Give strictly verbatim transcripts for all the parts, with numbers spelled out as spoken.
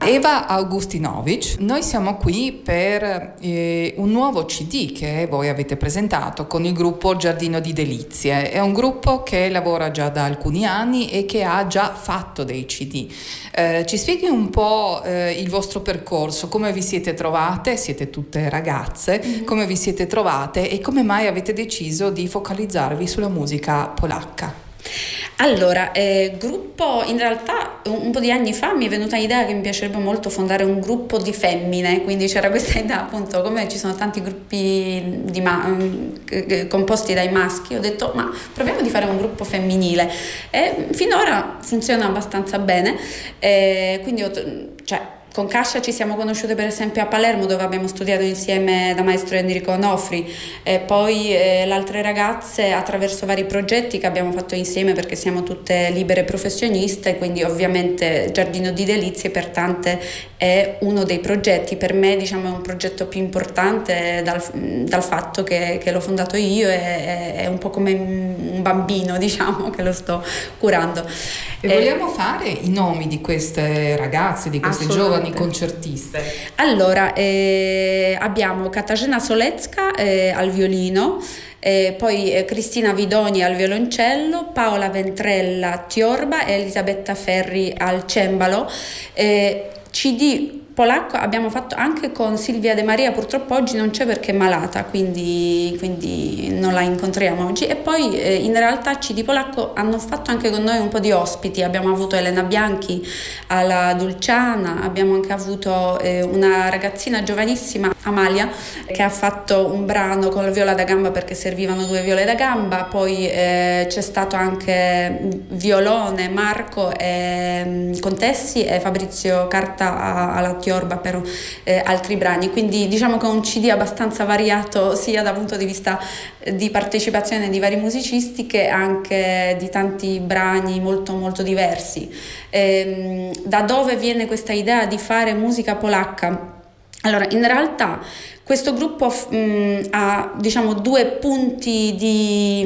Eva Augustinovic, noi siamo qui per eh, un nuovo C D che voi avete presentato con il gruppo Giardino di Delizie. È un gruppo che lavora già da alcuni anni e che ha già fatto dei C D. Eh, ci spieghi un po' eh, il vostro percorso, come vi siete trovate, siete tutte ragazze, mm-hmm. come vi siete trovate e come mai avete deciso di focalizzarvi sulla musica polacca? Allora, eh, gruppo, in realtà un, un po' di anni fa mi è venuta l'idea che mi piacerebbe molto fondare un gruppo di femmine, quindi c'era questa idea, appunto, come ci sono tanti gruppi di ma- eh, composti dai maschi, ho detto ma proviamo di fare un gruppo femminile e finora funziona abbastanza bene, eh, quindi ho, cioè, con Kasia ci siamo conosciute per esempio a Palermo, dove abbiamo studiato insieme da maestro Enrico Onofri, e poi eh, le altre ragazze attraverso vari progetti che abbiamo fatto insieme, perché siamo tutte libere professioniste, quindi ovviamente Giardino di Delizie per tante è uno dei progetti. Per me, diciamo, è un progetto più importante dal, dal fatto che, che l'ho fondato io, è, è un po' come un bambino, diciamo, che lo sto curando. E eh, vogliamo fare i nomi di queste ragazze, di queste giovani concertiste? Allora, eh, abbiamo Katarzyna Solecka eh, al violino, eh, poi eh, Cristina Vidoni al violoncello, Paola Ventrella tiorba e Elisabetta Ferri al cembalo. Eh, C D polacco abbiamo fatto anche con Silvia De Maria, purtroppo oggi non c'è perché è malata, quindi, quindi non la incontriamo oggi. E poi eh, in realtà C D polacco hanno fatto anche con noi un po' di ospiti, abbiamo avuto Elena Bianchi alla Dulciana, abbiamo anche avuto eh, una ragazzina giovanissima, Amalia, che ha fatto un brano con la viola da gamba perché servivano due viole da gamba, poi eh, c'è stato anche violone Marco e, Contessi e Fabrizio Carta alla tiorba per eh, altri brani, quindi diciamo che è un C D abbastanza variato sia dal punto di vista di partecipazione di vari musicisti che anche di tanti brani molto molto diversi. Ehm, da dove viene questa idea di fare musica polacca? Allora, in realtà questo gruppo mh, ha, diciamo, due punti di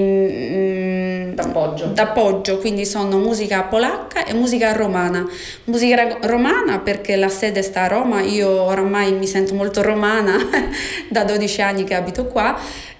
mh, d'appoggio. d'appoggio, quindi sono musica polacca e musica romana. Musica romana perché la sede sta a Roma, io oramai mi sento molto romana da dodici anni che abito qua.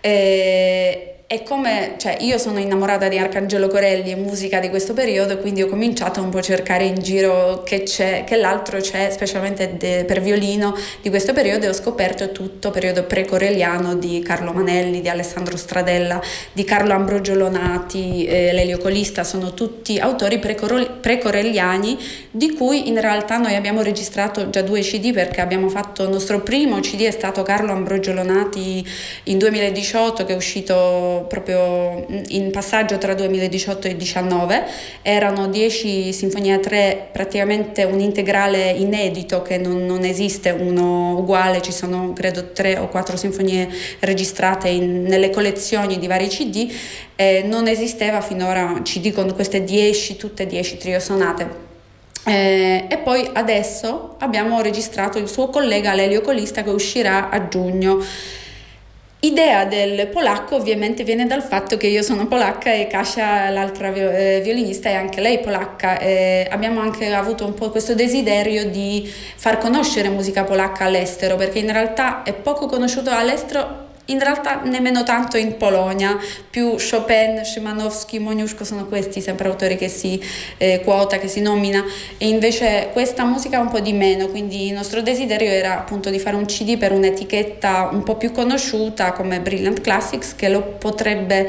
E, E come, cioè, io sono innamorata di Arcangelo Corelli e musica di questo periodo, quindi ho cominciato un po' a cercare in giro che c'è, che l'altro c'è, specialmente de, per violino di questo periodo, e ho scoperto tutto periodo pre-corelliano di Carlo Manelli, di Alessandro Stradella, di Carlo Ambrogio Lonati, eh, Lelio Colista, sono tutti autori pre-corelliani di cui in realtà noi abbiamo registrato già due C D, perché abbiamo fatto il nostro primo C D è stato Carlo Ambrogio Lonati in duemiladiciotto, che è uscito proprio in passaggio tra duemiladiciotto e diciannove. Erano dieci sinfonie a tre, praticamente un integrale inedito che non, non esiste uno uguale, ci sono credo tre o quattro sinfonie registrate in, nelle collezioni di vari C D, e non esisteva finora C D con queste dieci, tutte dieci trio sonate. Eh, e poi adesso abbiamo registrato il suo collega Lelio Colista, che uscirà a giugno. Idea del polacco ovviamente viene dal fatto che io sono polacca e Kasia, l'altra violinista, è anche lei polacca. E abbiamo anche avuto un po' questo desiderio di far conoscere musica polacca all'estero, perché in realtà è poco conosciuto all'estero, in realtà nemmeno tanto in Polonia. Più Chopin, Szymanowski, Moniuszko sono questi sempre autori che si eh, quota, che si nomina, e invece questa musica un po' di meno, quindi il nostro desiderio era appunto di fare un C D per un'etichetta un po' più conosciuta come Brilliant Classics, che lo potrebbe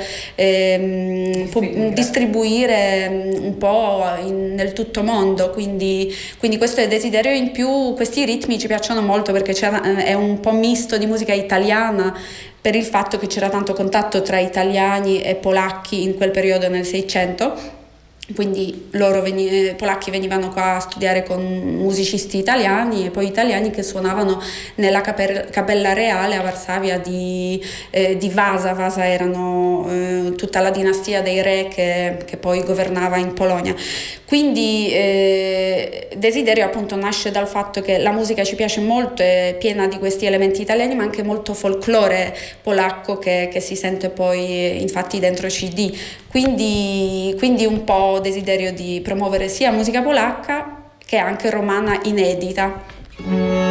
ehm, distribuire. distribuire un po' in, nel tutto mondo, quindi, quindi questo è il desiderio. In più questi ritmi ci piacciono molto perché c'è, è un po' misto di musica italiana, per il fatto che c'era tanto contatto tra italiani e polacchi in quel periodo nel Seicento, quindi loro veni- polacchi venivano qua a studiare con musicisti italiani e poi italiani che suonavano nella caper- Cappella Reale a Varsavia di, eh, di Vasa. Vasa erano eh, tutta la dinastia dei re che, che poi governava in Polonia. Quindi eh, Desiderio appunto nasce dal fatto che la musica ci piace molto, è piena di questi elementi italiani, ma anche molto folklore polacco che, che si sente poi infatti dentro C D. Quindi, quindi un po' desiderio di promuovere sia musica polacca che è anche romana inedita.